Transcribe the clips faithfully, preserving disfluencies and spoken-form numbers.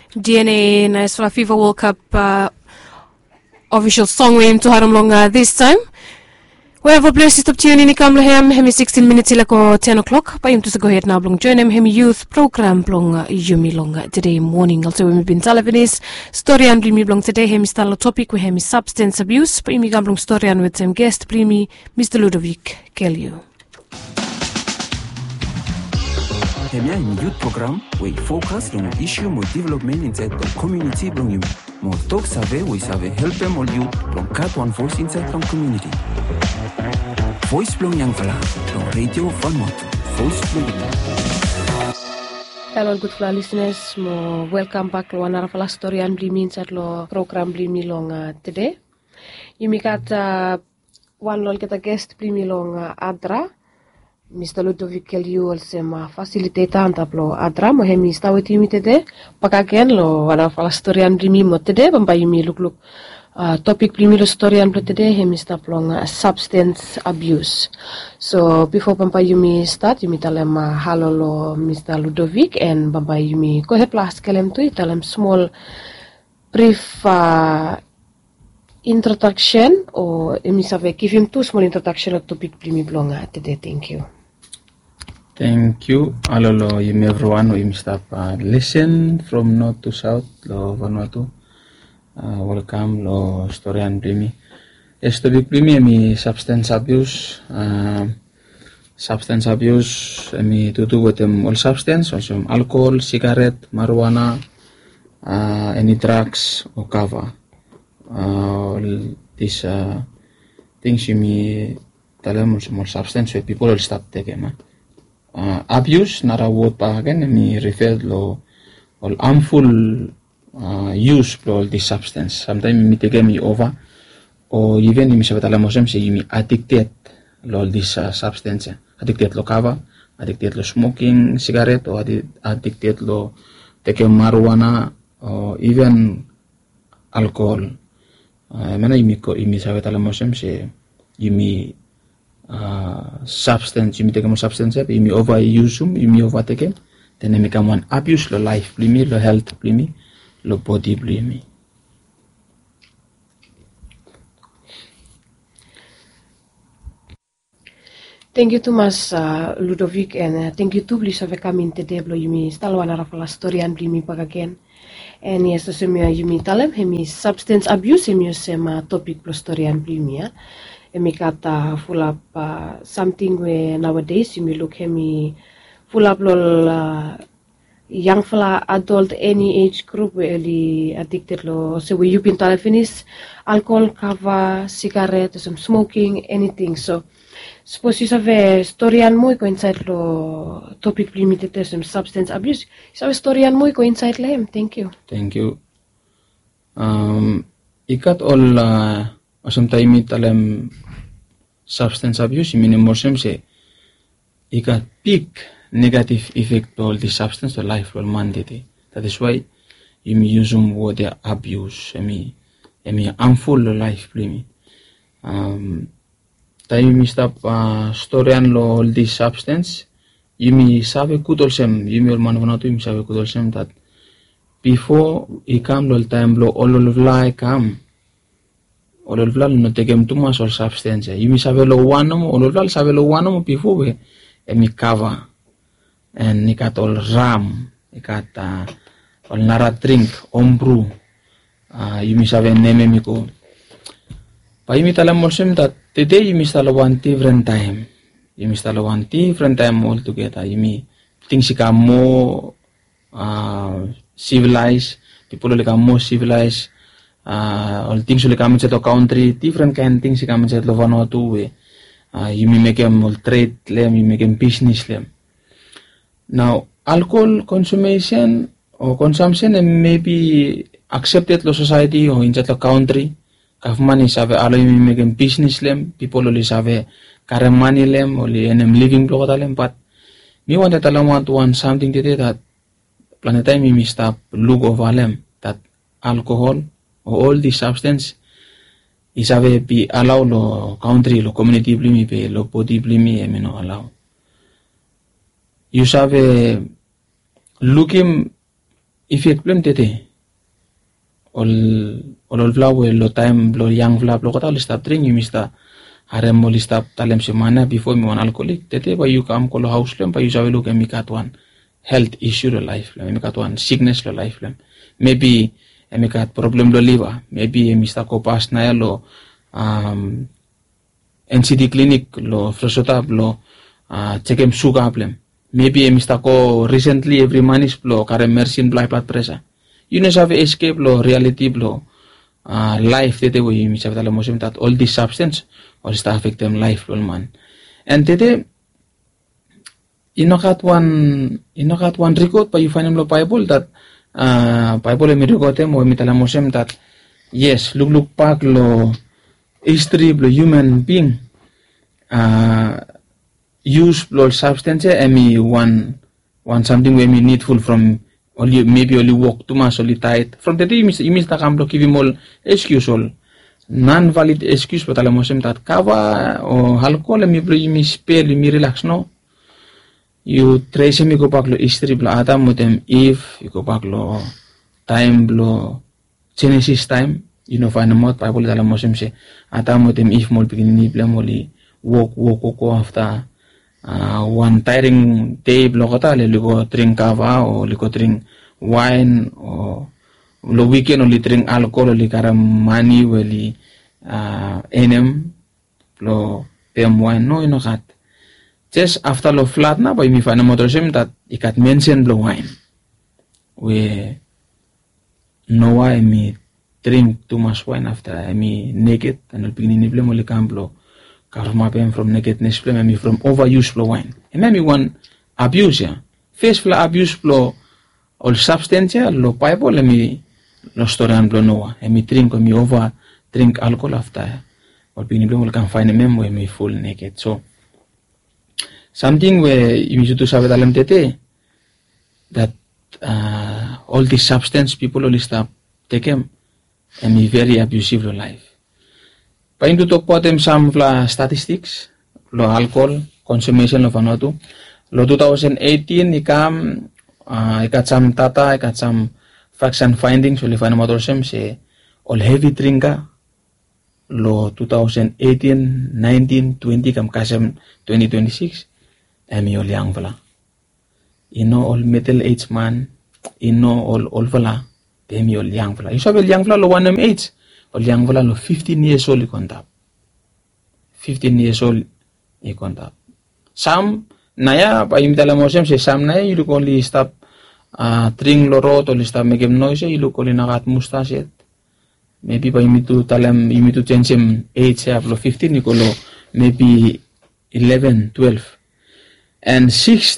D N A na isla FIFA World Cup uh, official song win to haram long uh, this time. We have a blessed to tune in kam lahem hemi sixteen minutes ila ko ten o'clock. Pa yum to go ahead na blong join him hemi youth program blong uh, yumi long uh, today morning. Also we been Talavinis story and blimi blong today hemi style topic we hemi substance abuse. Pa yumi blong story and with some guest blimi Mister Ludovic Kelly. Hemia in youth program, we focus on issue more development inside the community blong you. More talk survey, we survey help them all youth blong cut one voice inside the community. Voice blong yang fala, blong radio Vanuatu. Voice blong. Hello, good fla listeners. Mo welcome back to another fala story and blimi inside lo program blimi long uh, today. Yumi kat uh, one lol kita guest blimi long uh, Adra. Mister Ludovic Kelly also ma facilitator antaplo Adra mo hemi stawit yumi today. Pakagen lo wana fala story and blimi mo today. Bamba yumi look look. Uh, topic primero story and today hemi start long uh, substance abuse. So before Bamba Yumi start, Yumi talem uh, hello lo Mister Ludovic and Bamba Yumi go ahead plus kelem tu talem small brief uh, introduction or Yumi save give him two small introduction of topic primi blong uh, today. Thank you. Thank you. Hello lo Yumi everyone. Yumi start uh, listen from north to south lo Vanuatu. Uh, welcome lo Storian Primi. Yes, to be Primi mi substance abuse. Uh, substance abuse mi to do with um, all substance, also alcohol, cigarette, marijuana, uh, any drugs or kava. Uh, all these uh, things you me tell them also more substance where people will stop taking. Uh, abuse nara word pa again mi refer lo all harmful Uh, use for this substance. Sometimes you take me over, or even you say that you addicted to this uh, substance. Addicted to kava, addicted to smoking cigarette, or addicted to taking marijuana, or even alcohol. Mana you you say that you me substance, you take more substance, you me overuse them, you me overtake them, then you become one abuse lo life, blimi lo health, blimi. Lo body blame. Thank you too much, uh, Ludovic, and uh, thank you too, please, for coming today. Blo yumi stalo anara fala story and blimi back again. And yes, so semia yumi talem hemi substance abuse hemi sema topic blo story and blimi ya. Hemi kata full up uh, something where nowadays yumi look hemi full up lol. Uh, young fella, adult, any age group really addicted lo. So we you been finish alcohol, kava, cigarette, some smoking, anything. So suppose you have a story and more inside lo topic limited some substance abuse. You have a story and more inside him. Thank you. Thank you. Um, ikat all uh, sometimes talem substance abuse. I mean more say ikat peak. Negative effect all the substance or life or mandate. That is why you may use them word the abuse. I mean, I mean harmful life primi. Um, time you stop uh, story and all this substance. You may save good also. You may man wanna to you save good also that before he come all time lo all of lie come. All of lie not take him too much or substance. You may save lo one all of lie save lo one before we emi cover. And ikat all ram, ikat uh, all nara drink, ombru, uh, you miss have a name miko. Pa you miss alam molsem that today you miss all one different time. You miss all one different time altogether. You miss things become more uh, civilized. People become more civilized. Uh, all things will come into the country. Different kind of things come into the Vanuatu way. Uh, you may make them all trade them. You make them business them. Now, alcohol consumption or consumption may be accepted in society or in the country. Government is have allow you make business lem. People only have current money lem only and living block lem. But me want to tell want one something today that planet time me stop look over them that alcohol or all these substance is have be allow lo country lo community blimi be lo body blimi e me no allow. You have a looking effect blem tete ol ol ol vla we lo time lo young vla lo kata ol stop drink you mista harem ol stop talem semana before me one alcoholic tete ba you kam ko lo house lem ba you sabe lo kemi katwan health issue lo life lem emi katwan sickness lo life lem maybe emi kat problem lo liver maybe mista ko pas na lo um N C D clinic lo frosota lo uh, check em sugar problem maybe mista ko recently every month is lo kare mersin blood pressure you know have escape lo reality lo uh, life tete wo you misa tala mosem that all this substance or sta affect them life lo man and tete inokat one inokat one record pa you find lo bible that uh, bible mi record mo mi tala mosem that yes look look back lo history lo human being uh, use lo substance emi one one something we me needful from only maybe only walk too much only tight from the day you miss you miss takam lo give him all excuse all non valid excuse but ala mosem that kava o alcohol mi bro you miss spell mi relax no you trace mi go back lo history bla adam motem if you go back lo time lo Genesis time you know find out bible ala mosem se adam motem if mol begin ni bla moli walk walk walk after Uh, one tiring day blokota le liko drink kava o liko drink wine o lo weekend o li drink alcohol o li karam money o li uh, enem lo pem wine no ino kat just after lo flat na by mi fana motorsim that ikat mention lo wine we no why me drink too much wine after I me naked and el pigni ni blemo li camplo Karma pem from nakedness plem emi from overuse flow wine. And emi one abuse ya. First fla abuse flow all substance ya lo bible emi lo storan blo noa. Emi drink emi over drink alcohol after. Or pini blem can find a memo emi full naked. So something where you need to sabe dalam tete that uh, all these substance people only stop taking emi very abusive lo life. Pain to talk about them some fla statistics lo alcohol consumption lo fanotu lo twenty eighteen ikam uh, ikat some data ikat some facts and findings lo fano motorsem se all heavy drinker lo twenty eighteen nineteen twenty kam kasem twenty twenty-six emi ol yang fla ino all middle age man ino all all fla emi ol yang fla you sabe yang fla lo one m age ol yang fla lo fifteen years old ikonta fifteen years old ikonta sam naya pa imtala mosem se sam naya you look only stop uh, drink lo rot or stop make noise you look only nakat mustache maybe pa imitu talam imitu change him age lo fifteen ikolo maybe eleven twelve and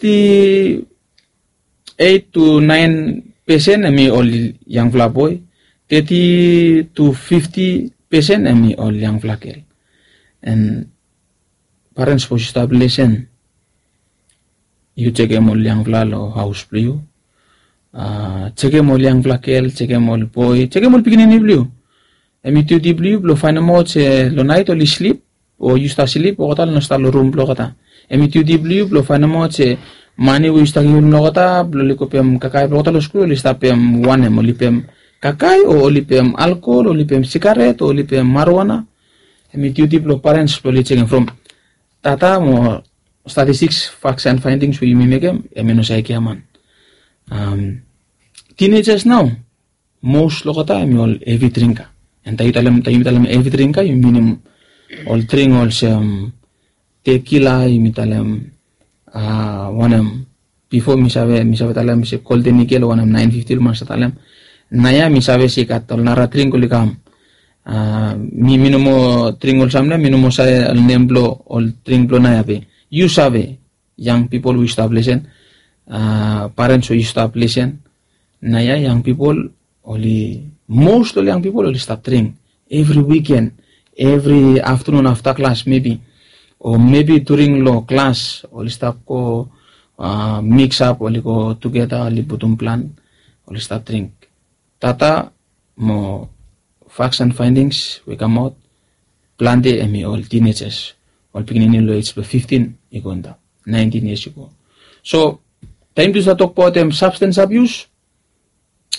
sixty-eight to nine percent emi all young fla boy thirty to fifty percent emi all young fla girl and parents for establishing you check em all young fla lo house blue uh, check em all young fla girl check em all boy check em all beginning blue emi tu di blue lo find mo che lo night only sleep or you start sleep o tal no sta lo room lo kata emi tu di blue lo find mo che mani we sta yun lo kata lo liko pem kakai lo tal school li sta pem one mo li pem kakai o olipem alcohol o olipem cigarette o olipem marijuana emi duty lo parents lo checking from tata mo statistics facts and findings we make em emi no sai kiaman um teenagers now most lo kata emi all heavy drinker and tayo talam tayo talam heavy drinker yung minimum all drink all some tequila yung talam ah uh, one before mi sabe mi sabe talam si golden nickel one nine fifty mas talam naya mi sabe si katol nara tringol ikam uh, mi minumo tringol samna minumo sa el nemblo ol tringlo naya be you sabe young people we establishing uh, parents we establishing naya young people only most of young people only start drink every weekend every afternoon after class maybe or maybe during low class only start ko uh, mix up only go together only butum plan only start drink tata mo facts and findings we come out plante emi all teenagers all beginning lo age fifteen ikonda nineteen years ago so time to talk about them substance abuse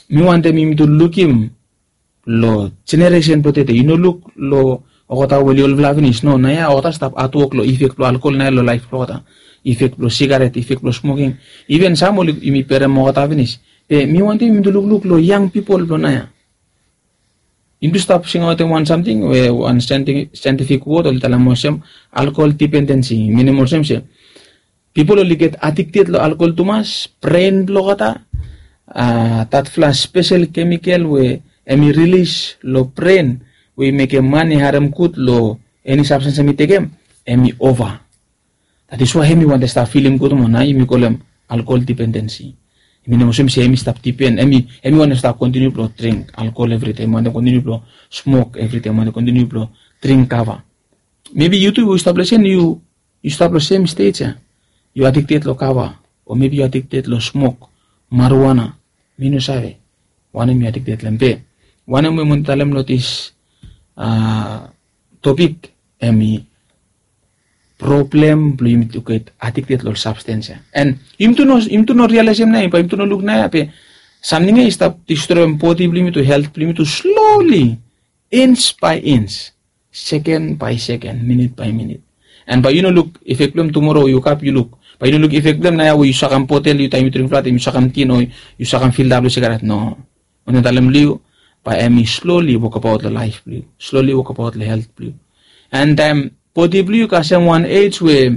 mi want them him to look him lo generation protete you know look lo okota weli ol vlavinis no na ya okota stop atuok lo effect lo alcohol na lo life okota effect lo cigarette effect lo smoking even some ol imi pere mo okota vinis pe mi want him to look look lo young people lo na ya you stop saying out one something where one scientific word ol talamosem alcohol dependency minimum sem se people only get addicted lo alcohol too much brain blokata uh, that flash special chemical we emi release lo brain we make a money haram good lo any substance emi take emi over that is why emi want to start feeling good mo na emi call them alcohol dependency emi no sem se emi stop depend emi emi want to start continue to drink alcohol every time want to continue to smoke every time want to continue to drink kava maybe you too establishing you you stop the same stage yeah? You addicted lo kava or maybe you addicted lo smoke marijuana mino sabe one mi addicted lempe one mi muntalem notice uh, topic emi problem blue to get addicted lo substance and him to no him to no realize him na him to no look na pe something is stop destroy body blue to health blue to slowly inch by inch second by second minute by minute and by you know look if you problem tomorrow you up you look by you look if you problem na you sakam potel you time drink flat you sakam tino you sakam fill double cigarette no on talam liu by emi slowly walk about the life blue slowly walk about the health blue and um body blue kasi one age where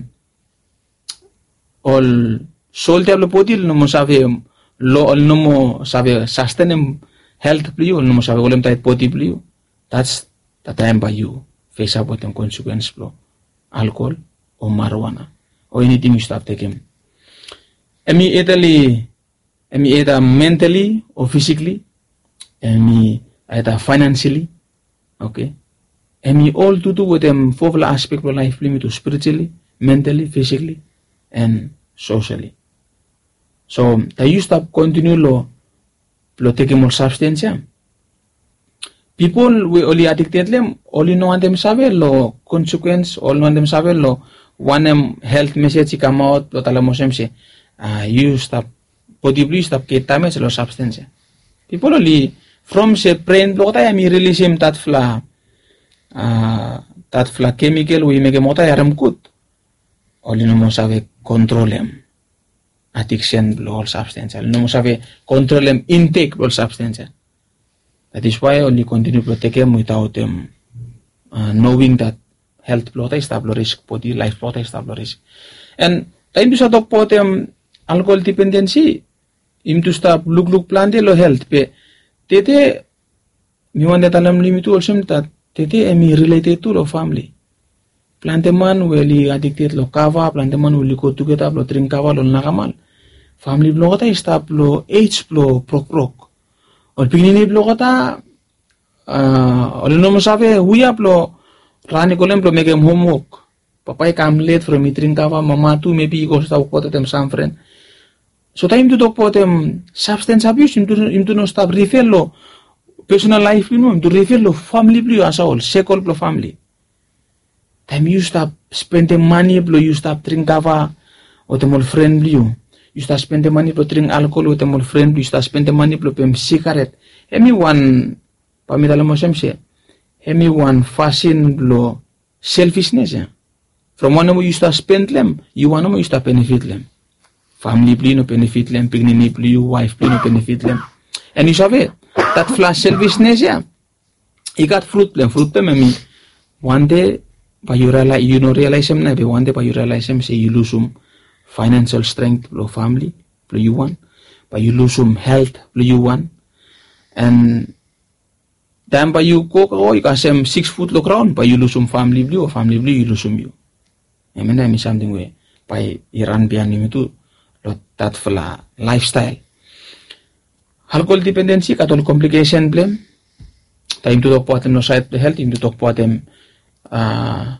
all soul table body no mo sabe lo all no mo sabe sustain health blue no mo sabe golem tight body blue that's the time by you face up with the consequence blue alcohol or marijuana or anything you start taking emi eitherly emi either mentally or physically emi either financially okay emi all to do with them four aspect of life limit to spiritually mentally physically and socially so that you stop continue lo lo taking more substance yeah? People we only addicted them only know them sabe lo consequence all know them sabe lo one um, health message come out lo talamosem se uh, you stop body blue stop get damage lo substance people only from se brain block ta mi release him that fla uh, that fla chemical we make mota yaram good only no mo sabe control them addiction lo substance no mo sabe control them intake lo substance. That is why only continue to take them without them uh, knowing that health plot is stable risk, body life plot is stable risk. And time to stop po them alcohol dependency, him to stop look look plan de lo health pe tete mi wanda talam limit also that tete emi related to lo family. Plante man weli addicted lo kava, plante man weli go together lo drink kava lo nakamal. Family plot is stop lo age lo prok prok. Or pinini blo kata uh or no mo sabe huya blo rani kolem blo make homework papai come late from meeting kava mama too maybe go stop po them some friend so time to talk po them substance abuse into into no stop refill lo personal life you know to refill lo family blo as all second blo family time you stop spending money blo you stop drink kava or the more friend blo you start spend the money to drink alcohol with your friend, you start spend the money to pay cigarette. Anyone, pamidala mo semse, anyone fashion lo selfishness. From one of you start spend them, you want to you start benefit them. Family play no benefit them, pigni play, wife play no benefit them. And you sabe that flash selfishness, yeah. You got fruit them, fruit them. I mean, one day, by you realize you know realize them, maybe one day by you realize them, say you lose some financial strength lo family lo you want but you lose some health lo you want and then by you go oh you got some six foot lo ground but you lose some family blue or family blue you lose some you I mean that means something where by Iran bian itu lo that fla lifestyle alcohol dependency katol complication blame time to talk about them no side the health time to talk about them uh,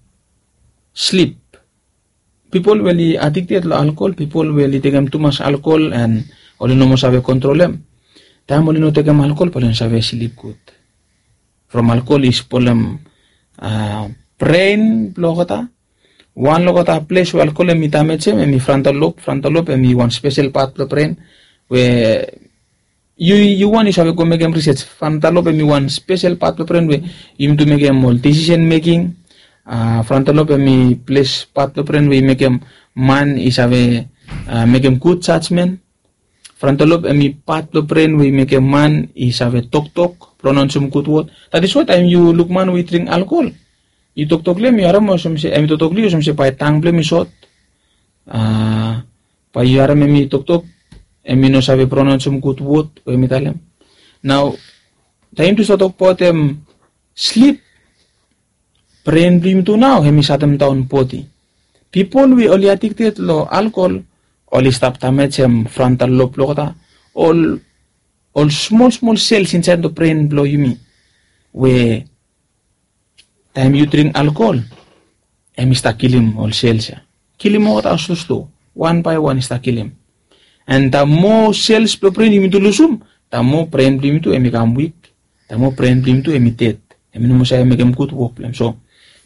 sleep. People will addicted to alcohol, people will take them too much alcohol and only no more sabe control them. Time only no take them alcohol, but sabe sleep good. From alcohol is problem uh, brain blogata. One logata place where alcohol and mitameche, and mi frontal lobe, frontal lobe, and mi one special part of the brain where you you want is have go make research frontal lobe mi one special part of brain we you to make more decision making uh, frontal lobe mi place part of brain we make him man is have uh, make him good judgment frontal lobe mi part of brain we make a man is have a talk talk pronounce some good word. That is what time you look man we drink alcohol you talk talk le mi aram mo some se mi talk talk li some se pa tang ble mi shot uh, pa you aram mi talk talk emi no sabe pronounce some good word we mi talem. Now time to sort of pot em sleep brain dream to now hemi satem taon poti people we only addicted lo alcohol all stop damage em frontal lobe lo kata all all small small cells inside the brain blow you me we time you drink alcohol em sta kill him all cells ya kill him out as slow one by one sta kill him and the more cells the brain him to lusum the more brain him to em become weak the more brain him to imitate em no say make him good problem. So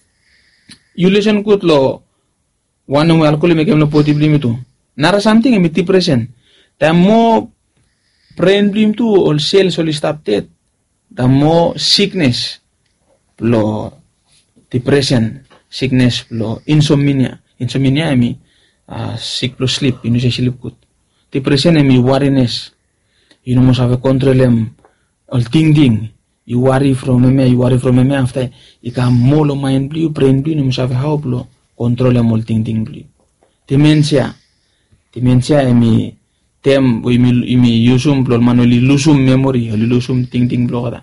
you listen good lo one mo alcohol make him no positive limit to nara something em depression the more brain blim to all cells all stop dead the more sickness lo depression sickness lo insomnia insomnia emi uh, sick lo sleep you know say sleep good depression emi worriness you know must have a control em all thinking you worry from me you worry from me after you can more mind blue brain blue you must have how blow control em all thinking blue dementia dementia emi tem we mi mi yusum blol manoli lusum memory oli lusum thinking blow kada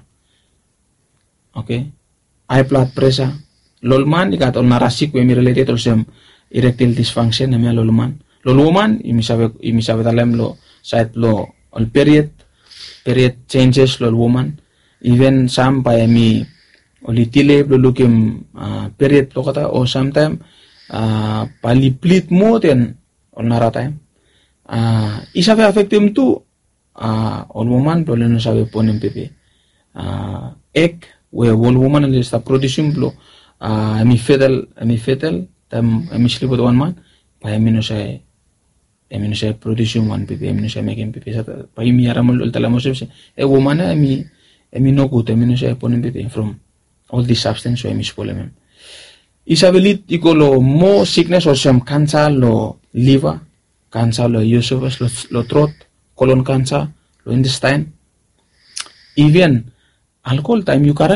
okay high blood pressure lolman ikat on narasik we mi related to some erectile dysfunction emi lolman lolwoman imi sabe imi sabe talem lo side lo all period period changes lolwoman even some by emi oli tile lo lukim uh, period lo kata or sometime uh, pali pleat more than on nara time uh, isabe affect him too uh, all woman lo no sabe ponem pepe uh, egg where all woman is producing blow uh, emi fetal emi fetal tam emi sleep with one man pa emi no say emi no say producing one pepe emi no say making pepe sa pa emi aramol talamo se e woman emi emi no good emi no say ponem pepe from all this substance so emi spoilem isabelit ikolo more sickness or some cancer lo liver cancer lo esophagus lo, lo throat colon cancer lo intestine even alcohol time you